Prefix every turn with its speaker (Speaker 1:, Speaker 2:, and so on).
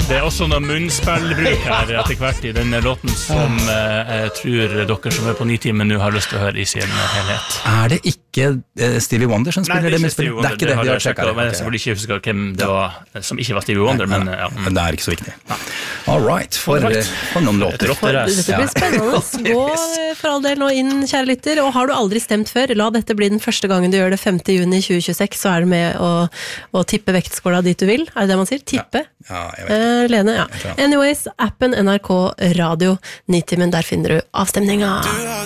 Speaker 1: Det også noe munnspillbruk her etter hvert I denne låten som jeg tror dere som på Nitimen nå har lyst til å høre I sin helhet.
Speaker 2: Det ikke Stevie Wonder som spiller det munnspillet? Det ikke det,
Speaker 1: vi har sjekket, men jeg selvfølgelig ikke husker hvem det var som ikke var Stevie Wonder, men ja.
Speaker 2: Men det ikke så viktig. All right, for noen låter.
Speaker 3: Dette blir spennende. Gå for all del nå inn, kjære lytter, og har du aldri stemt før, la dette bli den første gangen du gjør det 5. juni 2026, så det med å tippe vektskåla dit du vil. Det det man sier? Tippe?
Speaker 2: Ja, jeg vet.
Speaker 3: Lene, ja. Anyways, appen NRK Radio Nitimen, der finner du avstemninga.